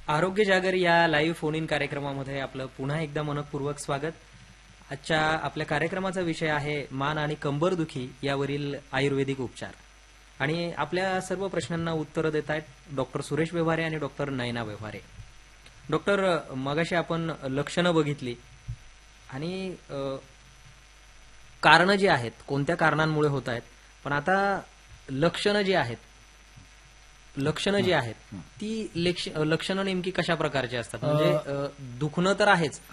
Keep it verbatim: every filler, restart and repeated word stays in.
आरोग्य जागर या लाईव्ह फोन इन कार्यक्रमामध्ये आपलं पुन्हा एकदा मनपूर्वक स्वागत. आजच्या आपल्या कार्यक्रमाचा विषय आहे मान आणि कंबरदुखी यावरील आयुर्वेदिक उपचार. आणि आपल्या सर्व प्रश्नांना उत्तरं देत आहेत डॉक्टर सुरेश व्यवहारे आणि डॉक्टर नयना व्यवहारे. डॉक्टर, मगाशी आपण लक्षणं बघितली आणि कारणं जी आहेत कोणत्या कारणांमुळे होत आहेत, पण आता लक्षणं जी आहेत लक्षणं जी आहेत ती लक्षणं नेमकी कशा प्रकारची असतात? म्हणजे दुखणं तर आहेच,